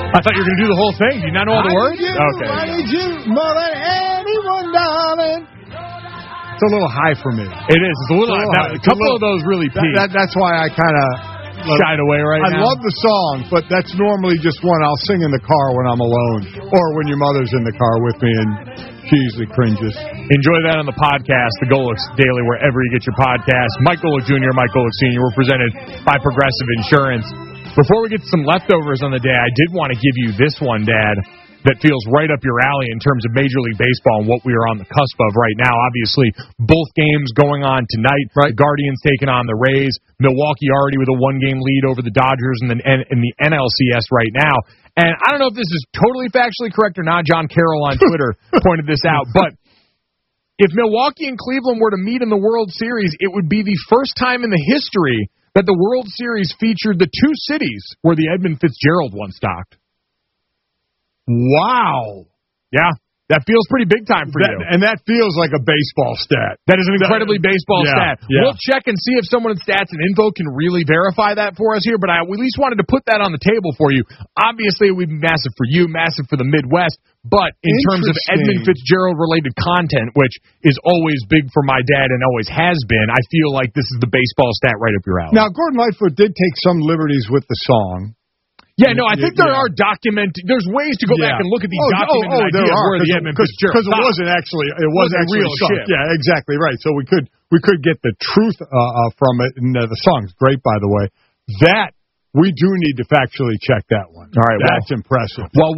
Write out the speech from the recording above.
I thought you were going to do the whole thing. Do you not know all the words? Okay. I need you more than anyone, darling. It's a little high for me. It is. It's a little high. A couple of those really peak. That's why I kind of shied away now. I love the song, but that's normally just one I'll sing in the car when I'm alone or when your mother's in the car with me and she usually cringes. Enjoy that on the podcast, the Golics Daily, wherever you get your podcast. Mike Golic Jr., Mike Golic Sr. We're presented by Progressive Insurance. Before we get to some leftovers on the day, I did want to give you this one, Dad, that feels right up your alley in terms of Major League Baseball and what we are on the cusp of right now. Obviously, both games going on tonight. Right. The Guardians taking on the Rays. Milwaukee already with a one-game lead over the Dodgers in the NLCS right now. And I don't know if this is totally factually correct or not. John Carroll on Twitter pointed this out. But if Milwaukee and Cleveland were to meet in the World Series, it would be the first time in the history that the World Series featured the two cities where the Edmund Fitzgerald once docked. Wow. Yeah, that feels pretty big time for you. And that feels like a baseball stat. That is an incredibly baseball stat. Yeah. We'll check and see if someone at Stats and Info can really verify that for us here, but I at least wanted to put that on the table for you. Obviously, it would be massive for you, massive for the Midwest, but in terms of Edmund Fitzgerald-related content, which is always big for my dad and always has been, I feel like this is the baseball stat right up your alley. Now, Gordon Lightfoot did take some liberties with the song. Yeah, no, I think there are there's ways to go back and look at these documented ideas where the Edmund Fitzgerald because it wasn't actually real shit. Yeah, exactly right. So we could get the truth from it, and the song's great, by the way. That we do need to factually check that one. All right, that's impressive. Well.